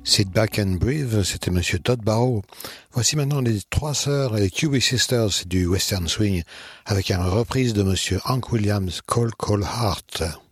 Sit Back and Breathe, c'était Monsieur Todd Barrow. Voici maintenant les trois sœurs et les QB Sisters du Western Swing avec une reprise de Monsieur Hank Williams, Call Call Heart.